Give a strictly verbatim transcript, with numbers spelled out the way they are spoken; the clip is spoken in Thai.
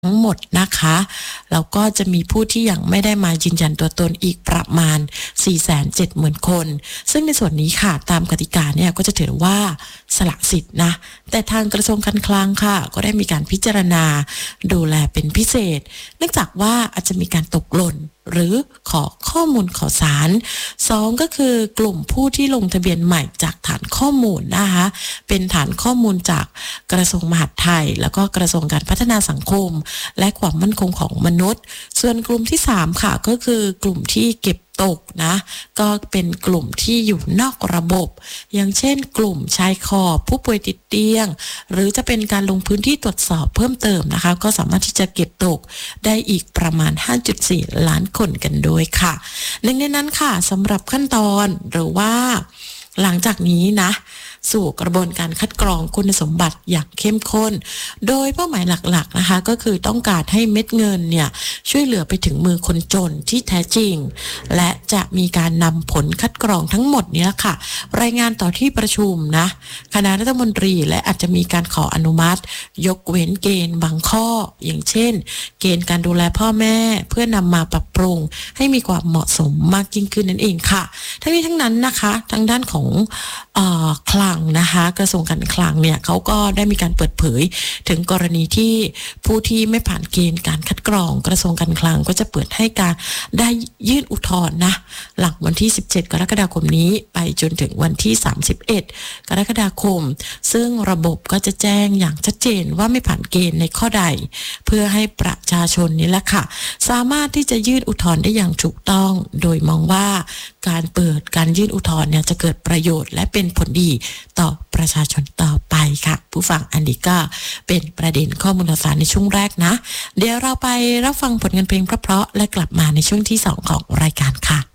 ทั้งหมดนะคะแล้วก็จะมีผู้ที่ยังไม่ได้มายืนยันตัวตนอีกประมาณ สี่แสนเจ็ดหมื่น คนซึ่งในส่วนนี้ค่ะตามกติกาเนี่ยก็จะถือว่าสละสิทธิ์นะแต่ทางกระทรวงการคลังค่ะก็ได้มีการพิจารณาดูแลเป็นพิเศษเนื่องจากว่าอาจจะมีการตกหล่นหรือขอข้อมูลข่าวสารสองก็คือกลุ่มผู้ที่ลงทะเบียนใหม่จากฐานข้อมูลนะคะเป็นฐานข้อมูลจากกระทรวงมหาดไทยแล้วก็กระทรวงการพัฒนาสังคมและความมั่นคงของมนุษย์ส่วนกลุ่มที่สามค่ะก็คือกลุ่มที่เก็บตกนะก็เป็นกลุ่มที่อยู่นอกระบบอย่างเช่นกลุ่มชายขอบผู้ป่วยติดเตียงหรือจะเป็นการลงพื้นที่ตรวจสอบเพิ่มเติมนะคะก็สามารถที่จะเก็บตกได้อีกประมาณ ห้าจุดสี่ ล้านคนกันด้วยค่ะหนึ่งในนั้นค่ะสำหรับขั้นตอนหรือว่าหลังจากนี้นะสู่กระบวนการคัดกรองคุณสมบัติอย่างเข้มข้นโดยเป้าหมายหลักๆนะคะก็คือต้องการให้เม็ดเงินเนี่ยช่วยเหลือไปถึงมือคนจนที่แท้จริงและจะมีการนำผลคัดกรองทั้งหมดนี้ค่ะรายงานต่อที่ประชุมนะคณะรัฐมนตรีและอาจจะมีการขออนุมัติยกเว้นเกณฑ์บางข้ออย่างเช่นเกณฑ์การดูแลพ่อแม่เพื่อนำมาปรับปรุงให้มีความเหมาะสมมากยิ่งขึ้นนั่นเองค่ะทั้งนี้ทั้งนั้นนะคะทางด้านของเอ่อคลังนะคะกระทรวงการคลังเนี่ยเขาก็ได้มีการเปิดเผยถึงกรณีที่ผู้ที่ไม่ผ่านเกณฑ์การคัดกรองกระทรวงการคลังก็จะเปิดให้การได้ยื่นอุทธรณ์นะหลังวันที่สิบเจ็ดกรกฎาคมนี้ไปจนถึงวันที่สามสิบเอ็ดกรกฎาคมซึ่งระบบก็จะแจ้งอย่างชัดเจนว่าไม่ผ่านเกณฑ์ในข้อใดเพื่อให้ประชาชนนี่แหละค่ะสามารถที่จะยื่นอุทธรณ์ได้อย่างถูกต้องโดยมองว่าการเปิดการยื่นอุทธรณ์เนี่ยจะเกิดประโยชน์และเป็นผลดีต่อประชาชนต่อไปค่ะผู้ฟังอันนี้ก็เป็นประเด็นข้อมูลข่าวสารในช่วงแรกนะเดี๋ยวเราไปรับฟังผลงานเพลงเพราะๆและกลับมาในช่วงที่สองของรายการค่ะ